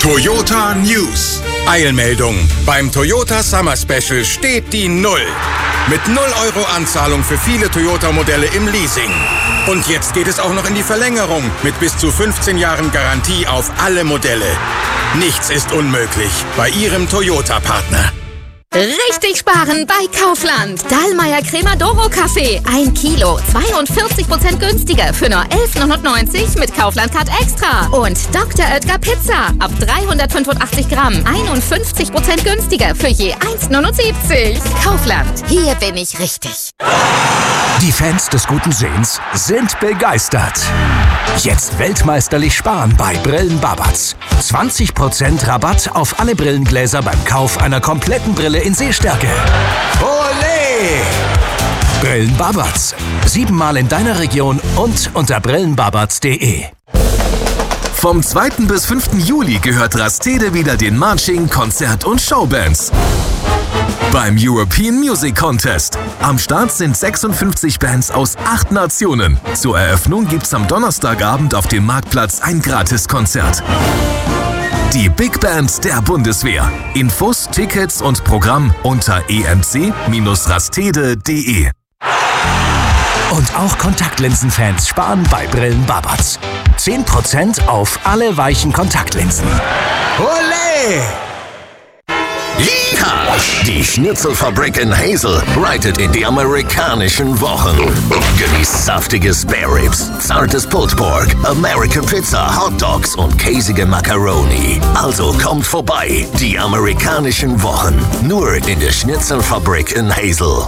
Toyota News. Eilmeldung. Beim Toyota Summer Special steht die 0. Mit 0 € Anzahlung für viele Toyota-Modelle im Leasing. Und jetzt geht es auch noch in die Verlängerung mit bis zu 15 Jahren Garantie auf alle Modelle. Nichts ist unmöglich bei Ihrem Toyota-Partner. Richtig sparen bei Kaufland. Dallmayr Cremadoro Kaffee. 1 Kilo, 42% günstiger für nur 11,99 mit Kaufland-Card Extra. Und Dr. Oetker Pizza. Ab 385 Gramm, 51% günstiger für je 1,79. Kaufland, hier bin ich richtig. Die Fans des guten Sehens sind begeistert. Jetzt weltmeisterlich sparen bei Brillen Babatz. 20% Rabatt auf alle Brillengläser beim Kauf einer kompletten Brille in Sehstärke. Olé! Brillen Babatz. 7-mal in deiner Region und unter brillenbabatz.de. Vom 2. bis 5. Juli gehört Rastede wieder den Marching, Konzert- und Showbands. Beim European Music Contest. Am Start sind 56 Bands aus 8 Nationen. Zur Eröffnung gibt's am Donnerstagabend auf dem Marktplatz ein Gratiskonzert. Die Big Band der Bundeswehr. Infos, Tickets und Programm unter emc-rastede.de. Und auch Kontaktlinsenfans sparen bei Brillen Babatz. 10% auf alle weichen Kontaktlinsen. Olé! Ja, die Schnitzelfabrik in Hazel reitet in die amerikanischen Wochen. Genießt saftige Spare Ribs, zartes Pulled Pork, American Pizza, Hot Dogs und käsige Macaroni. Also kommt vorbei, die amerikanischen Wochen. Nur in der Schnitzelfabrik in Hazel.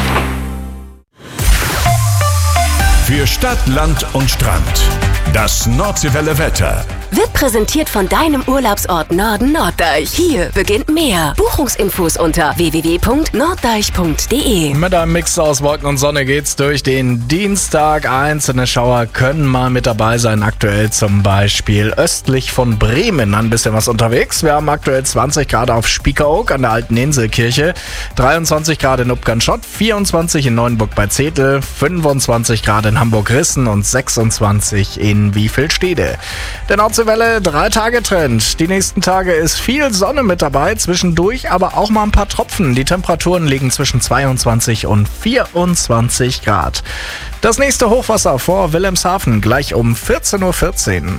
Für Stadt, Land und Strand. Das Nordseewelle Wetter. Wird präsentiert von deinem Urlaubsort Norden Norddeich. Hier beginnt mehr. Buchungsinfos unter www.norddeich.de. Mit einem Mix aus Wolken und Sonne geht's durch den Dienstag. Einzelne Schauer können mal mit dabei sein. Aktuell zum Beispiel östlich von Bremen ein bisschen was unterwegs. Wir haben aktuell 20 Grad auf Spiekeroog an der Alten Inselkirche, 23 Grad in Upganschott, 24 in Neuenburg bei Zetel, 25 Grad in Hamburg-Rissen und 26 in Wiefelstede. Der Nordseewelle 3-Tage-Trend. Die nächsten Tage ist viel Sonne mit dabei, zwischendurch aber auch mal ein paar Tropfen. Die Temperaturen liegen zwischen 22 und 24 Grad. Das nächste Hochwasser vor Wilhelmshaven gleich um 14:14 Uhr.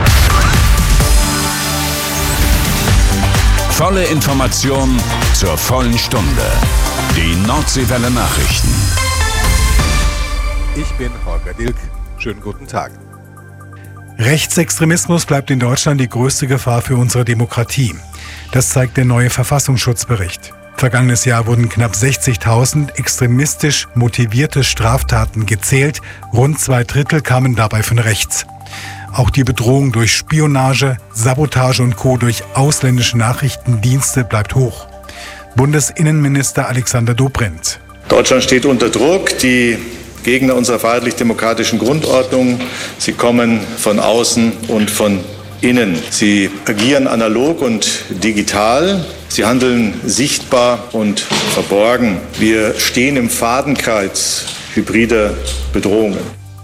Volle Information zur vollen Stunde. Die Nordseewelle Nachrichten. Ich bin Holger Dilk. Schönen guten Tag. Rechtsextremismus bleibt in Deutschland die größte Gefahr für unsere Demokratie. Das zeigt der neue Verfassungsschutzbericht. Vergangenes Jahr wurden knapp 60.000 extremistisch motivierte Straftaten gezählt. Rund 2/3 kamen dabei von rechts. Auch die Bedrohung durch Spionage, Sabotage und Co. durch ausländische Nachrichtendienste bleibt hoch. Bundesinnenminister Alexander Dobrindt. Deutschland steht unter Druck. Die Gegner unserer freiheitlich-demokratischen Grundordnung, sie kommen von außen und von innen. Sie agieren analog und digital. Sie handeln sichtbar und verborgen. Wir stehen im Fadenkreuz hybrider Bedrohungen.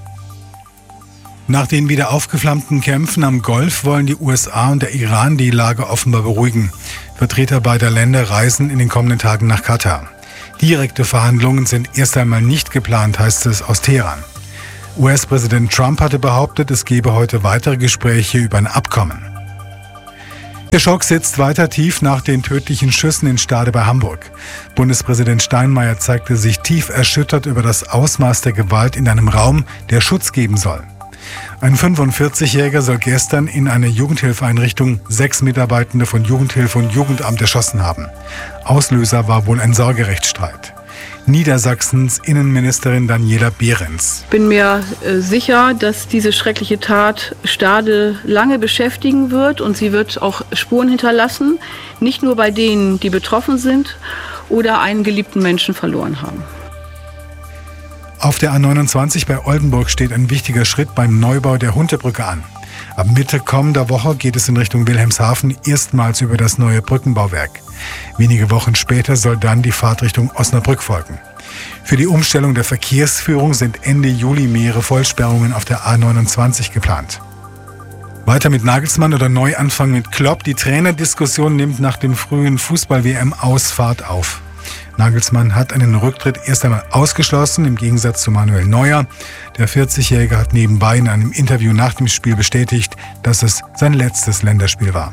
Nach den wieder aufgeflammten Kämpfen am Golf wollen die USA und der Iran die Lage offenbar beruhigen. Vertreter beider Länder reisen in den kommenden Tagen nach Katar. Direkte Verhandlungen sind erst einmal nicht geplant, heißt es aus Teheran. US-Präsident Trump hatte behauptet, es gebe heute weitere Gespräche über ein Abkommen. Der Schock sitzt weiter tief nach den tödlichen Schüssen in Stade bei Hamburg. Bundespräsident Steinmeier zeigte sich tief erschüttert über das Ausmaß der Gewalt in einem Raum, der Schutz geben soll. Ein 45-Jähriger soll gestern in einer Jugendhilfeeinrichtung 6 Mitarbeitende von Jugendhilfe und Jugendamt erschossen haben. Auslöser war wohl ein Sorgerechtsstreit. Niedersachsens Innenministerin Daniela Behrens. Ich bin mir sicher, dass diese schreckliche Tat Stade lange beschäftigen wird und sie wird auch Spuren hinterlassen, nicht nur bei denen, die betroffen sind oder einen geliebten Menschen verloren haben. Auf der A29 bei Oldenburg steht ein wichtiger Schritt beim Neubau der Huntebrücke an. Ab Mitte kommender Woche geht es in Richtung Wilhelmshaven erstmals über das neue Brückenbauwerk. Wenige Wochen später soll dann die Fahrt Richtung Osnabrück folgen. Für die Umstellung der Verkehrsführung sind Ende Juli mehrere Vollsperrungen auf der A29 geplant. Weiter mit Nagelsmann oder Neuanfang mit Klopp. Die Trainerdiskussion nimmt nach dem frühen Fußball-WM-Aus Fahrt auf. Nagelsmann hat einen Rücktritt erst einmal ausgeschlossen, im Gegensatz zu Manuel Neuer. Der 40-Jährige hat nebenbei in einem Interview nach dem Spiel bestätigt, dass es sein letztes Länderspiel war.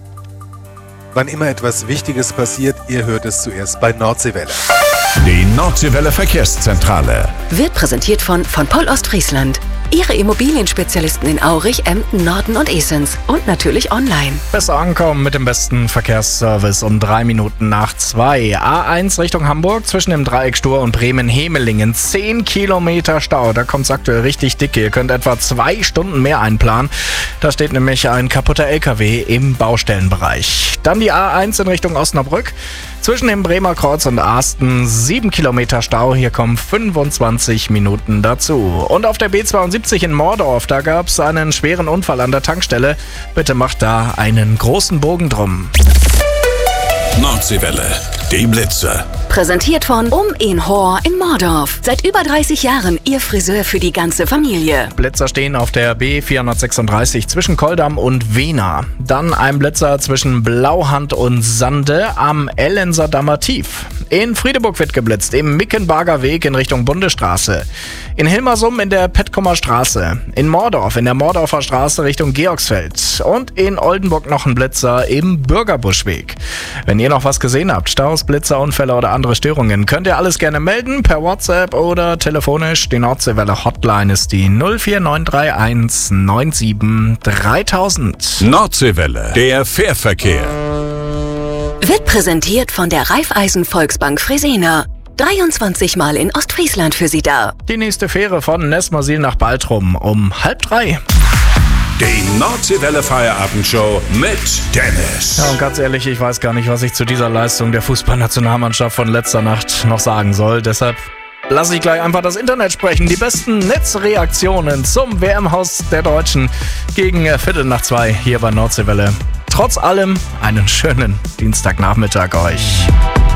Wann immer etwas Wichtiges passiert, ihr hört es zuerst bei Nordseewelle. Die Nordseewelle Verkehrszentrale Wird präsentiert von Poll Ostfriesland. Ihre Immobilienspezialisten in Aurich, Emden, Norden und Esens. Und natürlich online. Besser ankommen mit dem besten Verkehrsservice um 3 Minuten nach 2. A1 Richtung Hamburg zwischen dem Dreieck Stur und Bremen-Hemelingen. 10 Kilometer Stau. Da kommt es aktuell richtig dicke. Ihr könnt etwa 2 Stunden mehr einplanen. Da steht nämlich ein kaputter LKW im Baustellenbereich. Dann die A1 in Richtung Osnabrück. Zwischen dem Bremer Kreuz und Asten 7 Kilometer Stau. Hier kommen 25 Minuten dazu. Und auf der B72 in Mordorf, da gab es einen schweren Unfall an der Tankstelle. Bitte macht da einen großen Bogen drum. Nordseewelle, die Blitzer. Präsentiert von Inhor in Mordorf. Seit über 30 Jahren Ihr Friseur für die ganze Familie. Blitzer stehen auf der B436 zwischen Koldam und Wena. Dann ein Blitzer zwischen Blauhand und Sande am Ellenser Dammer Tief. In Friedeburg wird geblitzt, im Mickenbarger Weg in Richtung Bundesstraße. In Hilmersum in der Petkomer Straße. In Mordorf in der Mordorfer Straße Richtung Georgsfeld. Und in Oldenburg noch ein Blitzer im Bürgerbuschweg. Wenn ihr noch was gesehen habt, Staus, Blitzer, Unfälle oder andere Störungen, könnt ihr alles gerne melden per WhatsApp oder telefonisch. Die Nordseewelle Hotline ist die 04931 97 3000. Nordseewelle, der Fährverkehr. Wird präsentiert von der Raiffeisen Volksbank Fresenier. 23 Mal in Ostfriesland für Sie da. Die nächste Fähre von Nesmersil nach Baltrum um 2:30. Die Nordseewelle Feierabendshow mit Dennis. Ja, und ganz ehrlich, ich weiß gar nicht, was ich zu dieser Leistung der Fußballnationalmannschaft von letzter Nacht noch sagen soll. Deshalb lasse ich gleich einfach das Internet sprechen. Die besten Netzreaktionen zum WM-Haus der Deutschen gegen 2:15 hier bei Nordseewelle. Trotz allem einen schönen Dienstagnachmittag euch.